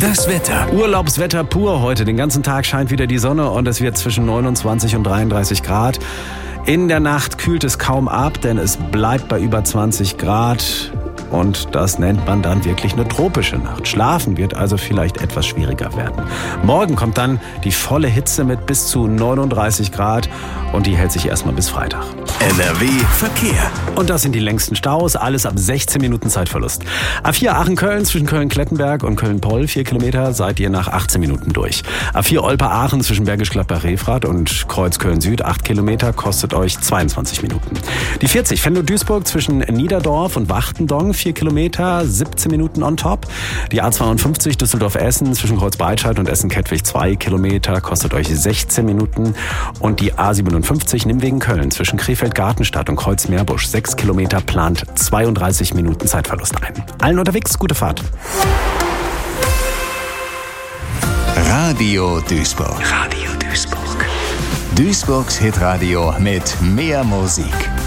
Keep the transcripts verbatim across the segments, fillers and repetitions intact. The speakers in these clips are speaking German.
Das Wetter. Urlaubswetter pur heute. Den ganzen Tag scheint wieder die Sonne und es wird zwischen neunundzwanzig und dreiunddreißig Grad. In der Nacht kühlt es kaum ab, denn es bleibt bei über zwanzig Grad. Und das nennt man dann wirklich eine tropische Nacht. Schlafen wird also vielleicht etwas schwieriger werden. Morgen kommt dann die volle Hitze mit bis zu neununddreißig Grad und die hält sich erstmal bis Freitag. N R W Verkehr. Und das sind die längsten Staus, alles ab sechzehn Minuten Zeitverlust. A vier Aachen-Köln zwischen Köln-Klettenberg und Köln-Poll, vier Kilometer, seid ihr nach achtzehn Minuten durch. A vier Olpe-Aachen zwischen Bergisch Gladbach-Refrath und Kreuz Köln-Süd, acht Kilometer, kostet euch zweiundzwanzig Minuten. Die vierzig Venlo-Duisburg zwischen Niederdorf und Wachtendonk, vier Kilometer, siebzehn Minuten on top. Die A zweiundfünfzig Düsseldorf-Essen zwischen Kreuz-Breitscheid und Essen-Kettwig, zwei Kilometer, kostet euch sechzehn Minuten. Und die A siebenundfünfzig Nimwegen-Köln zwischen Krefeld-Gartenstadt und Kreuz-Meerbusch, sechs Kilometer, plant zweiunddreißig Minuten Zeitverlust ein. Allen unterwegs, gute Fahrt. Radio Duisburg. Radio Duisburg. Duisburgs Hitradio mit mehr Musik.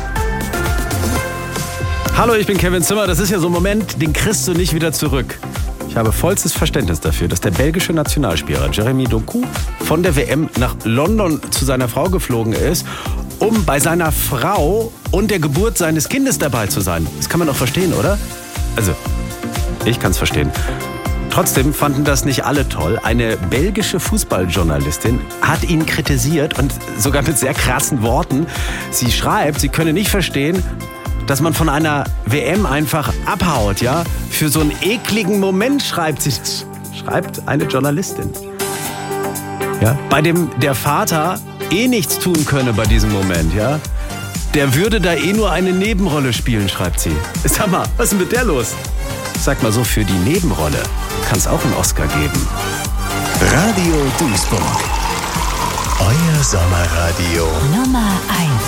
Hallo, ich bin Kevin Zimmer. Das ist ja so ein Moment, den kriegst du nicht wieder zurück. Ich habe vollstes Verständnis dafür, dass der belgische Nationalspieler Jeremy Doku von der W M nach London zu seiner Frau geflogen ist, um bei seiner Frau und der Geburt seines Kindes dabei zu sein. Das kann man doch verstehen, oder? Also, ich kann es verstehen. Trotzdem fanden das nicht alle toll. Eine belgische Fußballjournalistin hat ihn kritisiert und sogar mit sehr krassen Worten. Sie schreibt, sie könne nicht verstehen, dass man von einer W M einfach abhaut, ja? Für so einen ekligen Moment, schreibt sie. Schreibt eine Journalistin. Ja? Bei dem der Vater eh nichts tun könne bei diesem Moment, ja? Der würde da eh nur eine Nebenrolle spielen, schreibt sie. Sag mal, was ist denn mit der los? Sag mal so, für die Nebenrolle kann es auch einen Oscar geben. Radio Duisburg. Euer Sommerradio. Nummer eins.